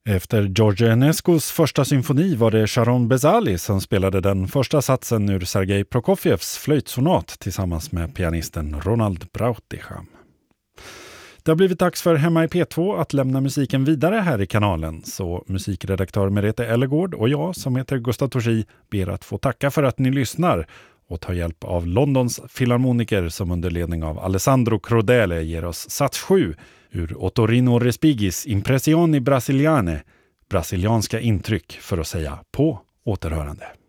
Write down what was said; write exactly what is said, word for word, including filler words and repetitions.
Efter George Enescos första symfoni var det Sharon Bezali som spelade den första satsen ur Sergej Prokofjevs flöjtsonat tillsammans med pianisten Ronald Brautigam. Det har blivit dags för Hemma i P två att lämna musiken vidare här i kanalen, så musikredaktör Merete Ellegård och jag som heter Gustav Torsi ber att få tacka för att ni lyssnar och ta hjälp av Londons filharmoniker som under ledning av Alessandro Crodele ger oss sats sju ur Ottorino Respigis Impressioni Brasiliane, brasilianska intryck för att säga på återhörande.